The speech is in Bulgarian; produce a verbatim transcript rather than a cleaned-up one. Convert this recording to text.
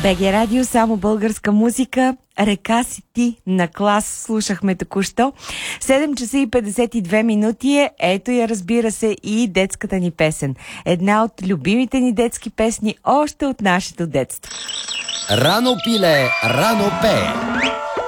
Б Г Радио, само българска музика. Река си ти на Клас слушахме току-що. седем часа и петдесет и две минути е. Ето я, разбира се, и детската ни песен. Една от любимите ни детски песни още от нашето детство. Рано пиле, рано пее.